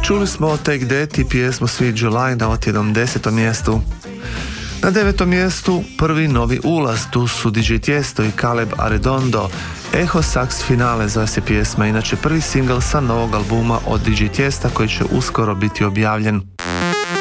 Čuli smo Take That i pjesmu Sweet July na otjednom 10. mjestu. Na 9. mjestu prvi novi ulaz, tu su DJ Tiesto i Caleb Arredondo. Echo Sax Finale zove se pjesma, inače prvi singl sa novog albuma od DJ Tiesta koji će uskoro biti objavljen.